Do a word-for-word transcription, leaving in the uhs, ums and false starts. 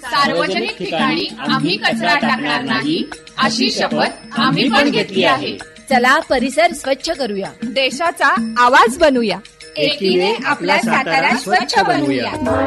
सार्वजनिक ठिकाणी आम्ही कचरा टाकणार नाही अशी शपथ आम्ही पण घेतली आहे. चला परिसर स्वच्छ करूया, देशाचा आवाज बनूया, एकीने आपला सातारा स्वच्छ बनवूया.